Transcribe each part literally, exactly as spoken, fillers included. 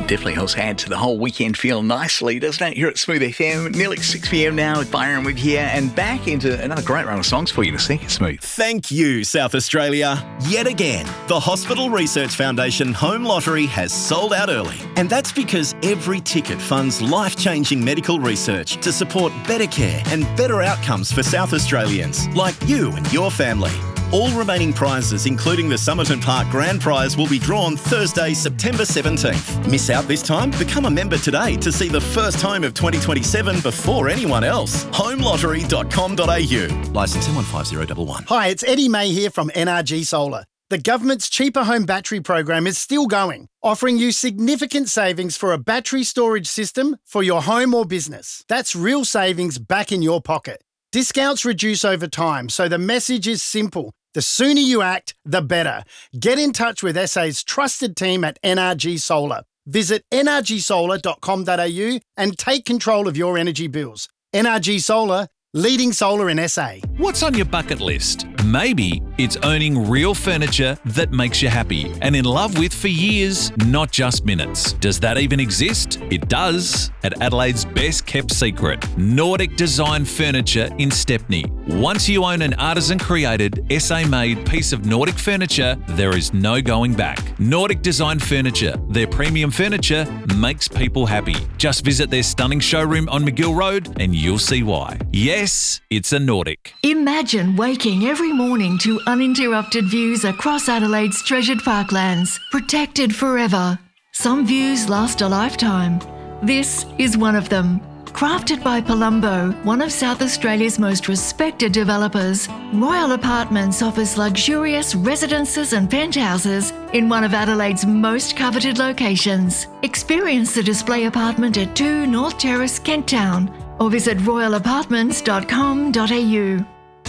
Definitely helps add to the whole weekend feel nicely, doesn't it? Here at Smooth F M, nearly six p.m. now with Byron with you, and back into another great run of songs for you to sing it smooth. Thank you, South Australia. Yet again, the Hospital Research Foundation Home Lottery has sold out early. And that's because every ticket funds life-changing medical research to support better care and better outcomes for South Australians, like you and your family. All remaining prizes, including the Somerton Park Grand Prize, will be drawn Thursday, September seventeenth. Miss out this time? Become a member today to see the first home of twenty twenty-seven before anyone else. home lottery dot com dot a u. Licence M one five zero one one. Hi, it's Eddie May here from N R G Solar. The government's Cheaper Home Battery program is still going, offering you significant savings for a battery storage system for your home or business. That's real savings back in your pocket. Discounts reduce over time, so the message is simple. The sooner you act, the better. Get in touch with S A's trusted team at N R G Solar. Visit n r g solar dot com dot a u and take control of your energy bills. N R G Solar, leading solar in S A. What's on your bucket list? Maybe it's owning real furniture that makes you happy and in love with for years, not just minutes. Does that even exist? It does. At Adelaide's best kept secret, Nordic Design Furniture in Stepney. Once you own an artisan created, S A made piece of Nordic furniture, there is no going back. Nordic Design Furniture, their premium furniture makes people happy. Just visit their stunning showroom on McGill Road and you'll see why. Yes, it's a Nordic. Imagine waking every morning to uninterrupted views across Adelaide's treasured parklands, protected forever. Some views last a lifetime. This is one of them. Crafted by Palumbo, one of South Australia's most respected developers, Royal Apartments offers luxurious residences and penthouses in one of Adelaide's most coveted locations. Experience the display apartment at two North Terrace, Kent Town, or visit royal apartments dot com dot a u.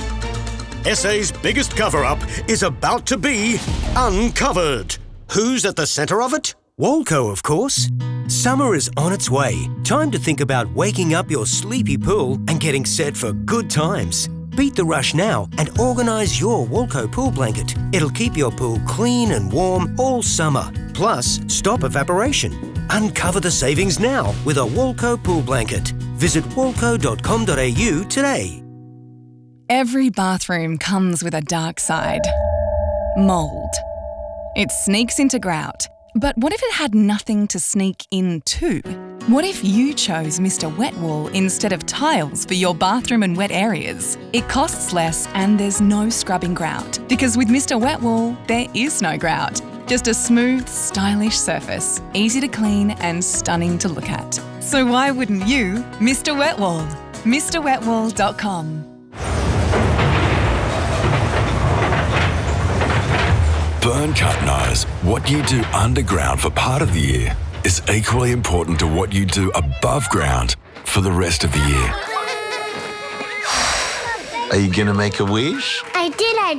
S A's biggest cover-up is about to be uncovered. Who's at the centre of it? Walco, of course. Summer is on its way. Time to think about waking up your sleepy pool and getting set for good times. Beat the rush now and organise your Walco pool blanket. It'll keep your pool clean and warm all summer. Plus, stop evaporation. Uncover the savings now with a Walco pool blanket. Visit walco dot com dot a u today. Every bathroom comes with a dark side. Mould. It sneaks into grout. But what if it had nothing to sneak into? What if you chose Mister Wet Wool instead of tiles for your bathroom and wet areas? It costs less and there's no scrubbing grout. Because with Mister Wet Wool, there is no grout. Just a smooth, stylish surface, easy to clean and stunning to look at. So why wouldn't you Mister Wet Wool? Mr wet wool dot com. Burncut knows what you do underground for part of the year is equally important to what you do above ground for the rest of the year. Are you going to make a wish? I did, I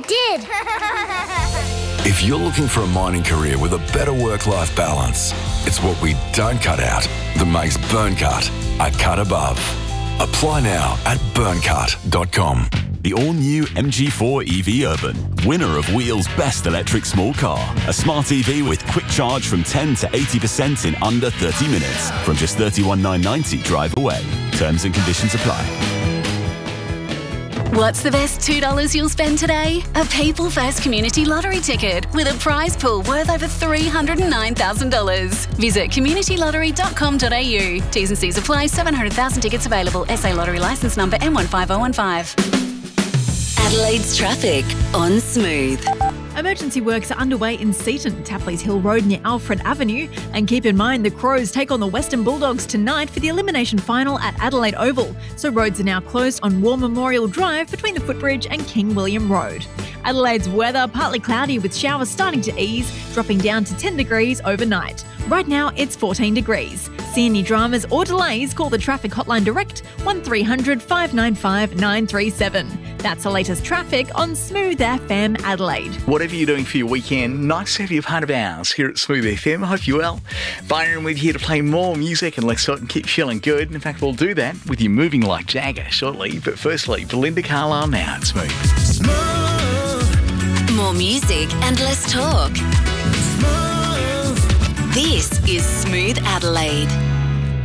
did. If you're looking for a mining career with a better work-life balance, it's what we don't cut out that makes Burncut a cut above. Apply now at burncut dot com. The all-new M G four E V Urban, winner of Wheel's Best Electric Small Car. A smart E V with quick charge from ten to eighty percent in under thirty minutes. From just thirty-one thousand nine hundred ninety drive away. Terms and conditions apply. What's the best two dollars you'll spend today? A People First Community Lottery ticket with a prize pool worth over three hundred nine thousand dollars. Visit community lottery dot com dot a u. T's and C's apply. seven hundred thousand tickets available. S A Lottery licence number M one five zero one five. Adelaide's traffic on Smooth. Emergency works are underway in Seaton, Tapley's Hill Road near Alfred Avenue. And keep in mind, the Crows take on the Western Bulldogs tonight for the elimination final at Adelaide Oval. So roads are now closed on War Memorial Drive between the Footbridge and King William Road. Adelaide's weather, partly cloudy with showers starting to ease, dropping down to ten degrees overnight. Right now, it's fourteen degrees. See any dramas or delays, call the traffic hotline direct one three hundred five nine five nine three seven. That's the latest traffic on Smooth F M Adelaide. Whatever you're doing for your weekend, nice to have you a part of ours here at Smooth F M. I hope you're well. Byron with you here to play more music and let's and keep feeling good. In fact, we'll do that with you moving like Jagger shortly. But firstly, Belinda Carlisle now at Smooth. Smooth. More music and less talk. Smooth. This is Smooth Adelaide.